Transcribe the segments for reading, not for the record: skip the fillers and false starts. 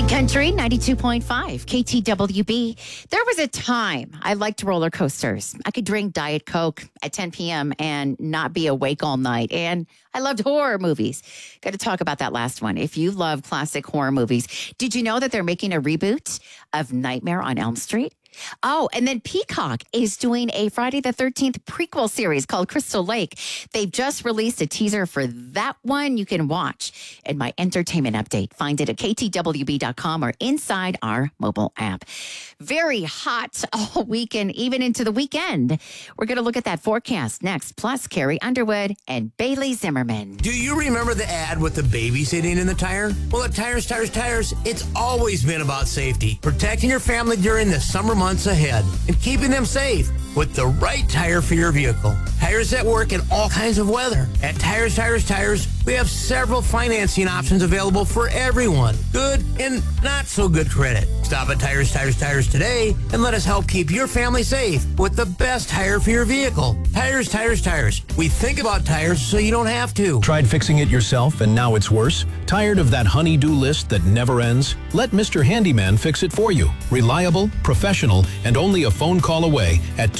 Country 92.5 KTWB. There was a time I liked roller coasters. I could drink Diet Coke at 10 p.m. and not be awake all night. And I loved horror movies. Got to talk about that last one. If you love classic horror movies, did you know that they're making a reboot of Nightmare on Elm Street? Oh, and then Peacock is doing a Friday the 13th prequel series called Crystal Lake. They've just released a teaser for that one you can watch in my entertainment update. Find it at ktwb.com or inside our mobile app. Very hot all weekend, even into the weekend. We're going to look at that forecast next. Plus, Carrie Underwood and Bailey Zimmerman. Do you remember the ad with the baby sitting in the tire? Well, at Tires, it's always been about safety. Protecting your family during the summer months ahead and keeping them safe with the right tire for your vehicle. Tires that work in all kinds of weather. At Tires, we have several financing options available for everyone. Good and not so good credit. Stop at Tires today and let us help keep your family safe with the best tire for your vehicle. Tires. We think about tires so you don't have to. Tried fixing it yourself and now it's worse? Tired of that honey-do list that never ends? Let Mr. Handyman fix it for you. Reliable, professional, and only a phone call away at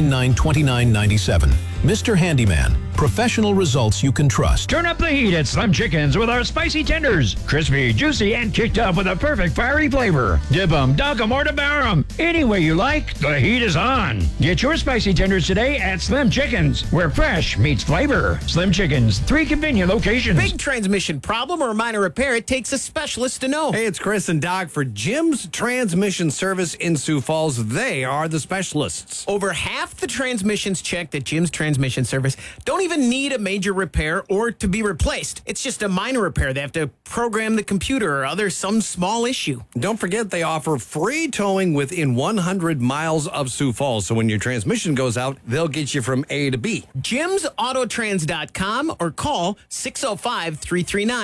299-2997. Mr. Handyman. Professional results you can trust. Turn up the heat at Slim Chickens with our spicy tenders. Crispy, juicy, and kicked up with a perfect fiery flavor. Dip 'em, dunk 'em, or devour 'em. Any way you like, the heat is on. Get your spicy tenders today at Slim Chickens, where fresh meets flavor. Slim Chickens, 3 convenient locations. Big transmission problem or minor repair, it takes a specialist to know. Hey, it's Chris and Doc for Jim's Transmission Service in Sioux Falls. They are the specialists. Over half the transmissions checked at Jim's Transmission Service don't even need a major repair or to be replaced. It's just a minor repair. They have to program the computer or some small issue. Don't forget they offer free towing within 100 miles of Sioux Falls. So when your transmission goes out, they'll get you from A to B. JimsAutotrans.com or call 605-339